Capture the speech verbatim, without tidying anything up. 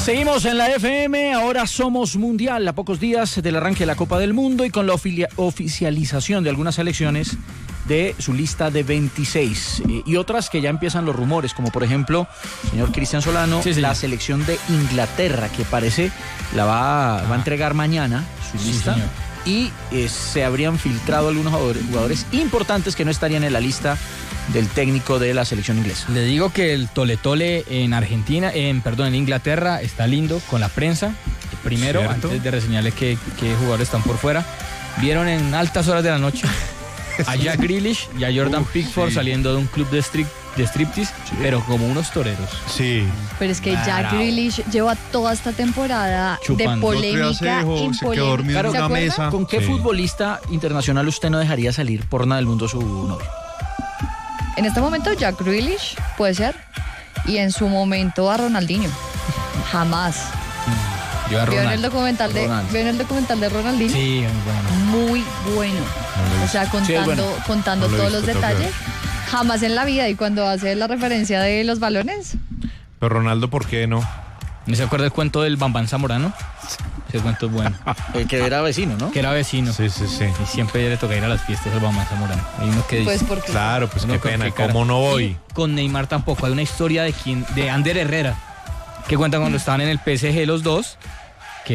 Seguimos en la F M, ahora somos mundial, a pocos días del arranque de la Copa del Mundo y con la ofilia- oficialización de algunas selecciones de su lista de veintiséis eh, y otras que ya empiezan los rumores, como por ejemplo, señor Cristian Solano, sí, sí. la selección de Inglaterra, que parece la va, va a entregar mañana su Sí, lista. señor. Y eh, se habrían filtrado algunos jugadores, jugadores importantes que no estarían en la lista del técnico de la selección inglesa. Le digo que el tole tole en Argentina, en perdón, en Inglaterra está lindo con la prensa. Primero, ¿Cierto? antes de reseñarle qué, qué jugadores están por fuera, vieron en altas horas de la noche a Jack Grealish y a Jordan Uf, Pickford sí. saliendo de un club de, strip, de striptease, pero como unos toreros. Sí. Pero es que Jack Bravo. Grealish lleva toda esta temporada Chupando. de El otro día se polémica dejó- en se quedó polémica. dormido en ¿Se una acuerda? mesa. ¿Con qué Sí. futbolista internacional usted no dejaría salir por nada del mundo a su novio? En este momento Jack Grealish puede ser. Y en su momento a Ronaldinho. Jamás. Yo a ¿Vio en el Ronaldo. documental de, Ronaldo. ¿vio en el documental de Ronaldinho? Sí, bueno. Muy bueno. O sea, contando, Sí, es bueno. contando No lo he todos los visto, tengo que detalles. Jamás en la vida. Y cuando hace la referencia de los balones, Pero Ronaldo, ¿por qué no? ¿No se acuerda el cuento del Bambán Zamorano? Ese cuento es bueno. El que era vecino, ¿no? Que era vecino. Sí, sí, sí. Y siempre le toca ir a las fiestas al Bambán Zamorano. Hay uno que dice... pues porque Claro, pues uno qué con pena. qué cara. ¿Cómo no Y voy? con Neymar tampoco. Hay una historia de quien, de Ander Herrera, que cuenta cuando estaban en el P S G los dos